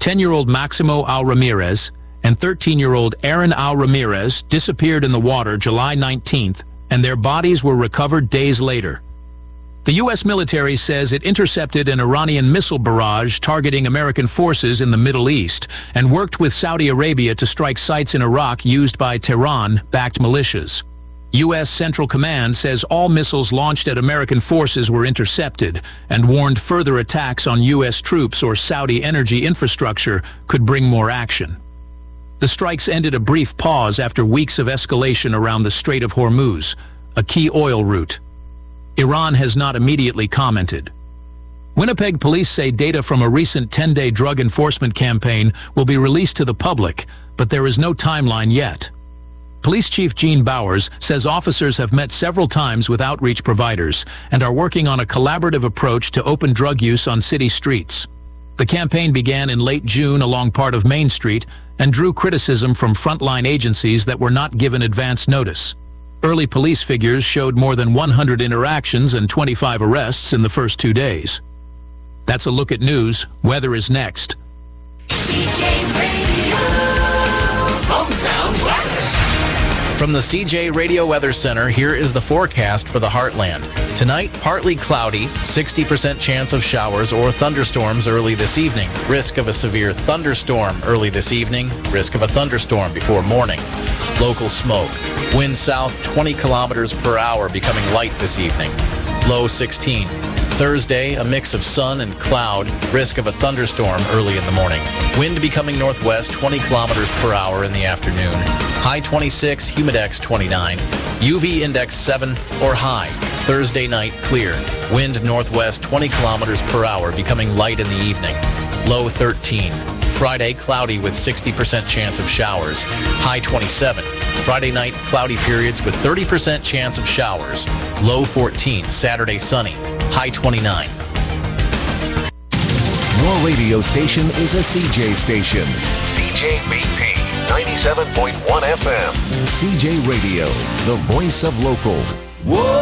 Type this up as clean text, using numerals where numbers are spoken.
10-year-old Maximo Al Ramirez and 13-year-old Aaron Al Ramirez disappeared in the water July 19th, and their bodies were recovered days later. The U.S. military says it intercepted an Iranian missile barrage targeting American forces in the Middle East and worked with Saudi Arabia to strike sites in Iraq used by Tehran-backed militias. U.S. Central Command says all missiles launched at American forces were intercepted and warned further attacks on U.S. troops or Saudi energy infrastructure could bring more action. The strikes ended a brief pause after weeks of escalation around the Strait of Hormuz, a key oil route. Iran has not immediately commented. Winnipeg police say data from a recent 10-day drug enforcement campaign will be released to the public, but there is no timeline yet. Police Chief Gene Bowers says officers have met several times with outreach providers and are working on a collaborative approach to open drug use on city streets. The campaign began in late June along part of Main Street and drew criticism from frontline agencies that were not given advance notice. Early police figures showed more than 100 interactions and 25 arrests in the first 2 days. That's a look at news. Weather is next. CJ Radio, hometown weather. From the CJ Radio Weather Center, here is the forecast for the Heartland. Tonight, partly cloudy, 60% chance of showers or thunderstorms early this evening. Risk of a severe thunderstorm early this evening. Risk of a thunderstorm before morning. Local smoke. Wind south 20 kilometers per hour, becoming light this evening. Low 16. Thursday, a mix of sun and cloud. Risk of a thunderstorm early in the morning. Wind becoming northwest 20 kilometers per hour in the afternoon. High 26, humidex 29. UV index 7 or high. Thursday night, clear. Wind northwest 20 kilometers per hour, becoming light in the evening. Low 13. Friday, cloudy with 60% chance of showers. High 27. Friday night, cloudy periods with 30% chance of showers. Low 14. Saturday, sunny. High 29. Your radio station is a CJ station. CJBP 97.1 FM. CJ Radio, the voice of local. Whoa!